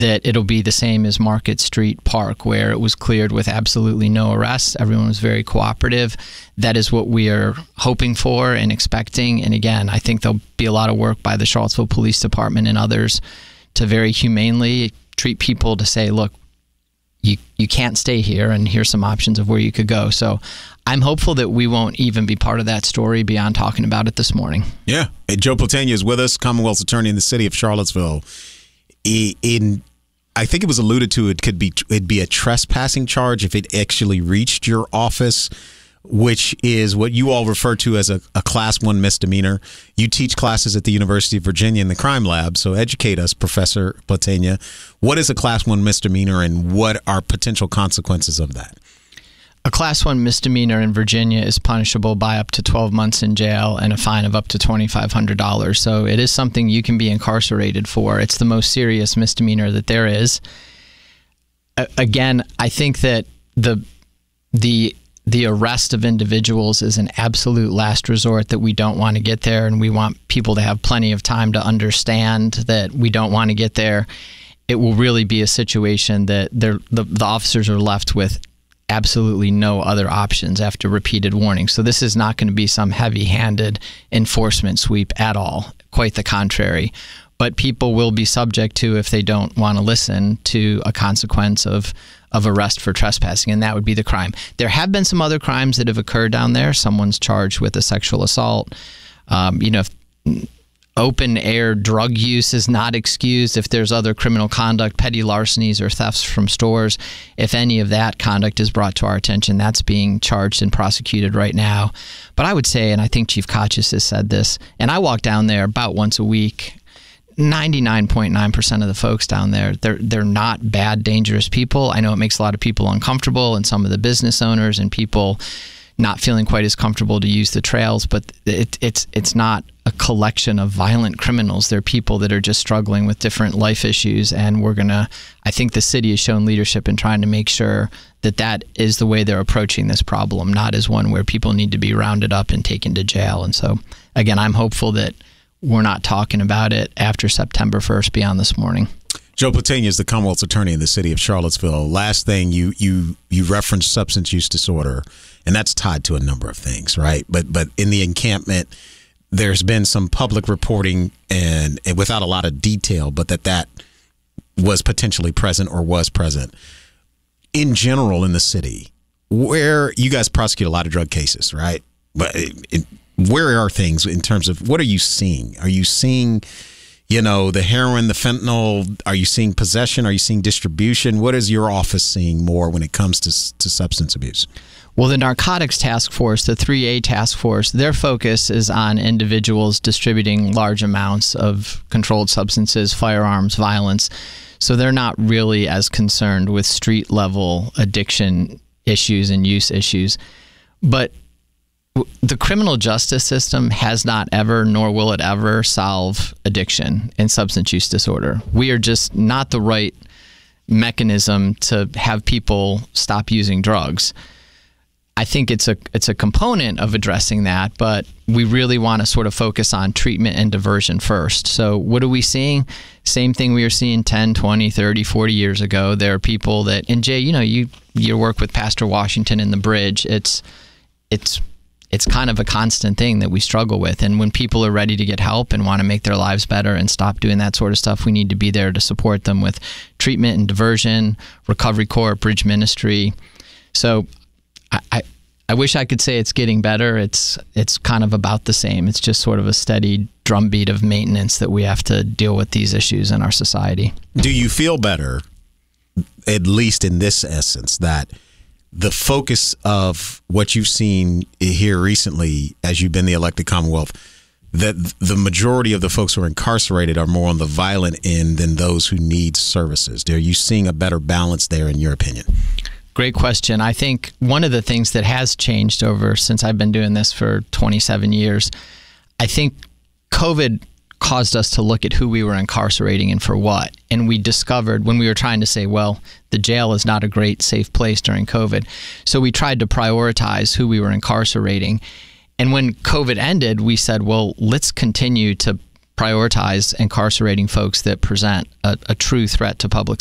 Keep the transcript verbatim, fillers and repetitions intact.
that it'll be the same as Market Street Park, where it was cleared with absolutely no arrests. Everyone was very cooperative. That is what we are hoping for and expecting. And again, I think there'll be a lot of work by the Charlottesville Police Department and others to very humanely treat people to say, look, you, you can't stay here, and here's some options of where you could go. So I'm hopeful that we won't even be part of that story beyond talking about it this morning. Yeah. Hey, Joe Platania is with us, Commonwealth's attorney in the city of Charlottesville. In I think it was alluded to, it could be it'd be a trespassing charge if it actually reached your office, which is what you all refer to as a, a class one misdemeanor. You teach classes at the University of Virginia in the crime lab, so educate us, Professor Platania. What is a class one misdemeanor, and what are potential consequences of that? A class one misdemeanor in Virginia is punishable by up to twelve months in jail and a fine of up to twenty-five hundred dollars. So it is something you can be incarcerated for. It's the most serious misdemeanor that there is. A- again, I think that the the the arrest of individuals is an absolute last resort, that we don't want to get there, and we want people to have plenty of time to understand that we don't want to get there. It will really be a situation that they're, the, the officers are left with absolutely no other options after repeated warnings. So this is not going to be some heavy-handed enforcement sweep at all. Quite the contrary. But people will be subject to, if they don't want to listen, to a consequence of of arrest for trespassing, and that would be the crime. There have been some other crimes that have occurred down there. Someone's charged with a sexual assault. Um, you know, if open air drug use is not excused. If there's other criminal conduct, petty larcenies or thefts from stores, if any of that conduct is brought to our attention, that's being charged and prosecuted right now. But I would say, and I think Chief Kotchis has said this, and I walk down there about once a week, ninety-nine point nine percent of the folks down there, they're they're not bad, dangerous people. I know it makes a lot of people uncomfortable, and some of the business owners and people not feeling quite as comfortable to use the trails, but it, it's it's not a collection of violent criminals. They're people that are just struggling with different life issues, and we're gonna, I think the city has shown leadership in trying to make sure that that is the way they're approaching this problem, not as one where people need to be rounded up and taken to jail. And so, again, I'm hopeful that we're not talking about it after September first beyond this morning. Joe Platania is the Commonwealth's attorney in the city of Charlottesville. Last thing, you you you referenced substance use disorder, and that's tied to a number of things, right? But but in the encampment, there's been some public reporting, and, and without a lot of detail, but that that was potentially present or was present. In general, in the city, where you guys prosecute a lot of drug cases, right? But it, it, where are things in terms of what are you seeing? Are you seeing, you know, the heroin, the fentanyl? Are you seeing possession? Are you seeing distribution? What is your office seeing more when it comes to to substance abuse? Well, the Narcotics Task Force, the three A Task Force, their focus is on individuals distributing large amounts of controlled substances, firearms, violence. So they're not really as concerned with street-level addiction issues and use issues. But the criminal justice system has not ever, nor will it ever, solve addiction and substance use disorder. We are just not the right mechanism to have people stop using drugs. I think it's a it's a component of addressing that, but we really want to sort of focus on treatment and diversion first. So what are we seeing? Same thing we were seeing ten, twenty, thirty, forty years ago. There are people that, and Jay, you know, you you work with Pastor Washington in the Bridge. It's it's it's kind of a constant thing that we struggle with. And when people are ready to get help and want to make their lives better and stop doing that sort of stuff, we need to be there to support them with treatment and diversion, Recovery Corps, Bridge Ministry. So I, I, I wish I could say it's getting better. It's it's kind of about the same. It's just sort of a steady drumbeat of maintenance that we have to deal with these issues in our society. Do you feel better, at least in this essence, that the focus of what you've seen here recently as you've been the elected Commonwealth, that the majority of the folks who are incarcerated are more on the violent end than those who need services? Are you seeing a better balance there in your opinion? Great question. I think one of the things that has changed over since I've been doing this for twenty-seven years, I think COVID caused us to look at who we were incarcerating and for what. And we discovered when we were trying to say, well, the jail is not a great safe place during COVID. So we tried to prioritize who we were incarcerating. And when COVID ended, we said, well, let's continue to prioritize incarcerating folks that present a, a true threat to public